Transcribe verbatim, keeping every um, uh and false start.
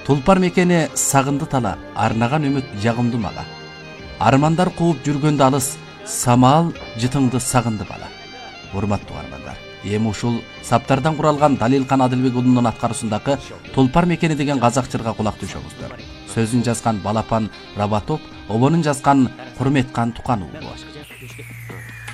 Тулпар мекени сагынды тала, арнаган үмүт жагымды мага. Армандар кууп жүргөндө алыс, самал жытыңды сагынды бала. Урматтуу армандар, эми ушул саптардан куралган Далилкан Адылбек уулунун аткаруусундагы Тулпар мекени деген казак жырга кулак түшөңүздөр. Сөзүн жазган Балапан Рабатоп, обонун жазган Курметкан Тукан уулу.